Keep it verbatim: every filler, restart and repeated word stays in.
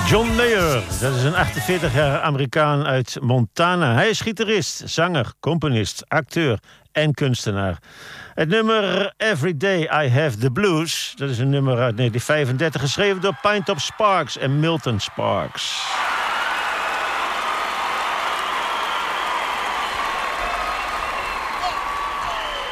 John Mayer, dat is een achtenveertig-jarige Amerikaan uit Montana. Hij is gitarist, zanger, componist, acteur en kunstenaar. Het nummer Every Day I Have the Blues, dat is een nummer uit negentien vijfendertig... geschreven door Pinetop Sparks en Milton Sparks.